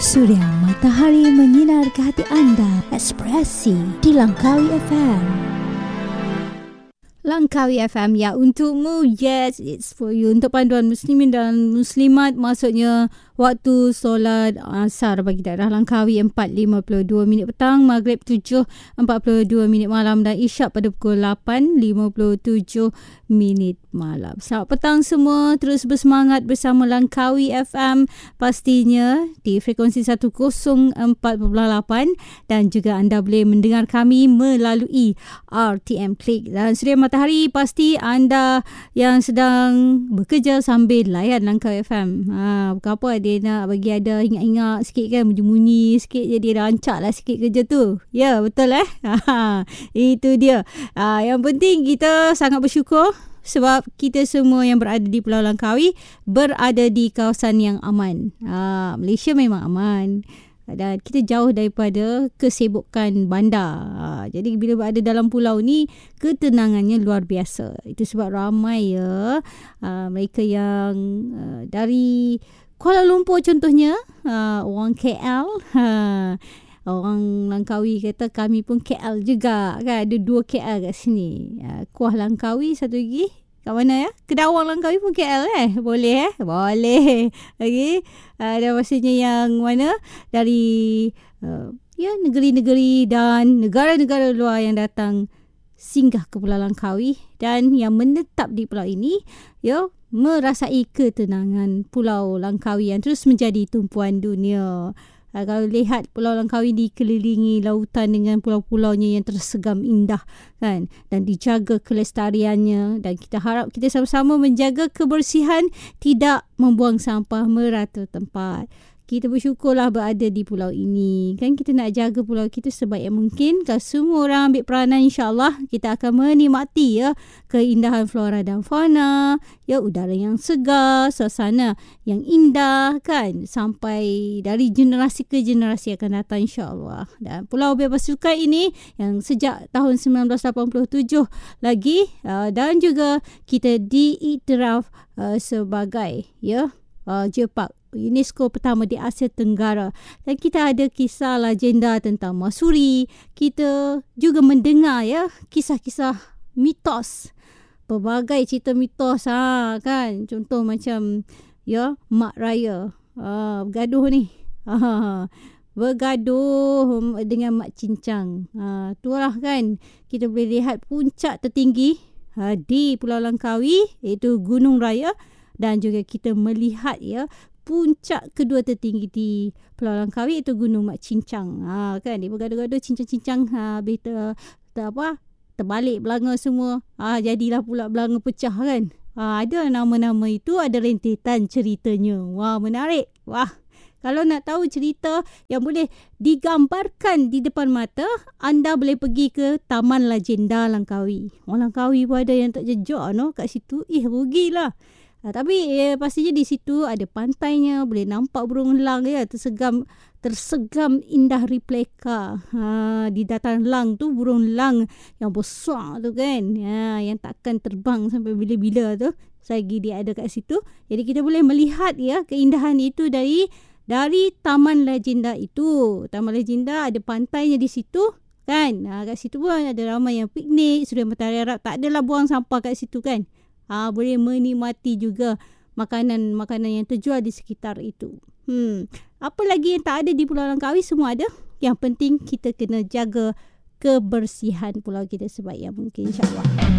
Surya matahari menyinar ke hati anda. Ekspresi di Langkawi FM. Langkawi FM, ya, untukmu. Yes, it's for you. Untuk panduan muslimin dan muslimat, maksudnya waktu solat asar bagi daerah Langkawi 4.52 minit petang, Maghrib 7.42 minit malam dan Isyak pada pukul 8.57 minit malam. Selamat petang semua. Terus bersemangat bersama Langkawi FM pastinya di frekuensi 104.8 dan juga anda boleh mendengar kami melalui RTM Klik. Dan Surya Matahari, pasti anda yang sedang bekerja sambil layan Langkawi FM. Bukan apa, dia nak bagi ada ingat-ingat sikit kan, bunyi-bunyi sikit, jadi rancak lah sikit kerja tu. Ya, betul itu dia. Yang penting kita sangat bersyukur sebab kita semua yang berada di Pulau Langkawi berada di kawasan yang aman. Malaysia memang aman dan kita jauh daripada kesibukan bandar. Jadi bila berada dalam pulau ni, ketenangannya luar biasa. Itu sebab ramai mereka yang dari Kuala Lumpur contohnya, orang KL, orang Langkawi kata kami pun KL juga kan. Ada 2 KL kat sini. Kuah Langkawi, satu lagi kat mana ya? Kedawang Langkawi pun KL Boleh Boleh. Okay. Dan maksudnya yang mana dari negeri-negeri dan negara-negara luar yang datang singgah ke Pulau Langkawi dan yang menetap di pulau ini, merasai ketenangan Pulau Langkawi yang terus menjadi tumpuan dunia. Kalau lihat Pulau Langkawi dikelilingi lautan dengan pulau-pulaunya yang tersegam indah kan, dan dijaga kelestariannya, dan kita harap kita sama-sama menjaga kebersihan, tidak membuang sampah merata tempat. Kita bersyukurlah berada di pulau ini. Kan kita nak jaga pulau kita sebaik yang mungkin. Kalau semua orang ambil peranan, insyaAllah kita akan menikmati keindahan flora dan fauna, udara yang segar, suasana yang indah kan, sampai dari generasi ke generasi akan datang, insyaAllah. Dan Pulau Bebas Cukai ini yang sejak tahun 1987 lagi, dan juga kita diiktiraf sebagai Geopark UNESCO pertama di Asia Tenggara. Dan kita ada kisah legenda tentang Masuri. Kita juga mendengar kisah-kisah mitos, pelbagai cerita mitos kan. Contoh macam Mak Raya bergaduh ni. Bergaduh dengan Mak Cincang. Itulah kan, kita boleh lihat puncak tertinggi di Pulau Langkawi, iaitu Gunung Raya, dan juga kita melihat puncak kedua tertinggi di Pulau Langkawi itu Gunung Mak Cincang. Kan dia bergaduh-gaduh cincang-cincang, habis terbalik belanga semua. Jadilah pula belanga pecah kan. Ada nama-nama itu, ada rentetan ceritanya. Wah, menarik. Wah, kalau nak tahu cerita yang boleh digambarkan di depan mata, anda boleh pergi ke Taman Legenda Langkawi. Orang Langkawi pun ada yang tak jejak kat situ. Rugilah. Tapi pastinya di situ ada pantainya, boleh nampak burung elang tersegam indah replika. Di dataran elang tu, burung elang yang besar tu kan, yang takkan terbang sampai bila-bila tu, selagi dia ada kat situ. Jadi kita boleh melihat keindahan itu dari Taman Legenda itu. Taman Legenda ada pantainya di situ kan. Kat situ pun ada ramai yang piknik. Surya Matahari harap tak adalah buang sampah kat situ kan. Boleh menikmati juga makanan-makanan yang terjual di sekitar itu. Apa lagi yang tak ada di Pulau Langkawi? Semua ada. Yang penting kita kena jaga kebersihan pulau kita sebaik yang mungkin, insyaAllah.